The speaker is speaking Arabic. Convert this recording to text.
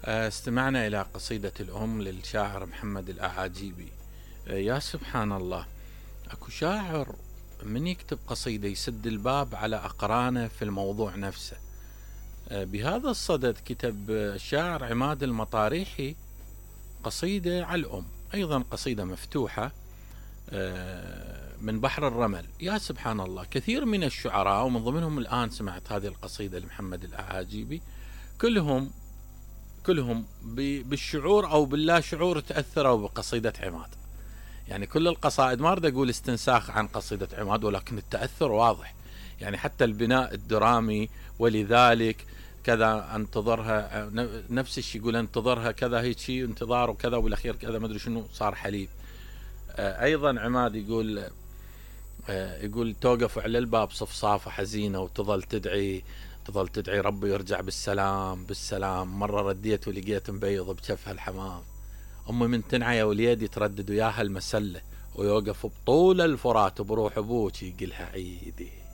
استمعنا إلى قصيدة الأم للشاعر محمد الأعاجيبي. يا سبحان الله، أكو شاعر من يكتب قصيدة يسد الباب على أقرانه في الموضوع نفسه. بهذا الصدد كتب الشاعر عماد المطاريحي قصيدة على الأم، أيضا قصيدة مفتوحة من بحر الرمل. يا سبحان الله، كثير من الشعراء ومن ضمنهم الآن سمعت هذه القصيدة لمحمد الأعاجيبي كلهم بالشعور أو باللا شعور تأثروا بقصيدة عماد. يعني كل القصائد ما أريد أقول استنساخ عن قصيدة عماد، ولكن التأثر واضح. يعني حتى البناء الدرامي، ولذلك كذا انتظرها، نفس الشيء يقول انتظرها كذا، هيك شيء انتظار وكذا، وبالأخير كذا ما أدري شنو صار حليب. أيضا عماد يقول توقف على الباب صفصافة حزينة وتظل تدعي ربي يرجع بالسلام بالسلام. مرة رديت ولقيت مبيض بجفها الحمام. أمي من تنعى يا وليدي تردد وياها المسلة، ويوقف بطول الفرات بروح أبوك يقلها عيدي.